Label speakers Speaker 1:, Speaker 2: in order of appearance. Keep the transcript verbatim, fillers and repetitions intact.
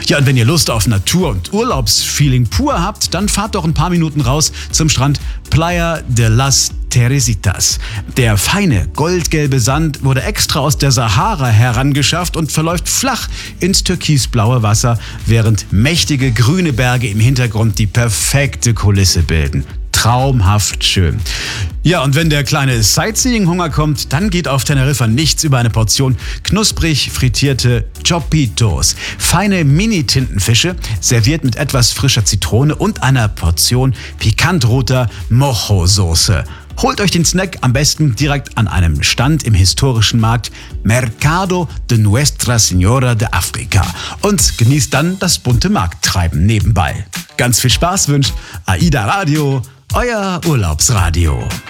Speaker 1: Ja, und wenn ihr Lust auf Natur und Urlaubsfeeling pur habt, dann fahrt doch ein paar Minuten raus zum Strand Playa de las Teresitas. Der feine, goldgelbe Sand wurde extra aus der Sahara herangeschafft und verläuft flach ins türkisblaue Wasser, während mächtige grüne Berge im Hintergrund die perfekte Kulisse bilden. Traumhaft schön. Ja, und wenn der kleine Sightseeing-Hunger kommt, dann geht auf Teneriffa nichts über eine Portion knusprig frittierte Chopitos. Feine Mini-Tintenfische, serviert mit etwas frischer Zitrone und einer Portion pikant roter Mojo-Soße. Holt euch den Snack am besten direkt an einem Stand im historischen Markt Mercado de Nuestra Señora de Africa und genießt dann das bunte Markttreiben nebenbei. Ganz viel Spaß wünscht AIDA Radio, euer Urlaubsradio.